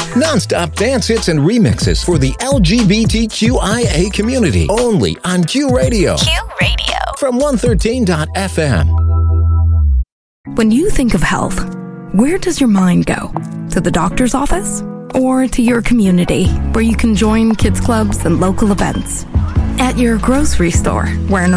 Non-stop dance hits and remixes for the LGBTQIA community. Only on Q Radio. Q Radio. From 113.fm. When you think of health, where does your mind go? To the doctor's office? Or to your community, where you can join kids clubs and local events? At your grocery store, where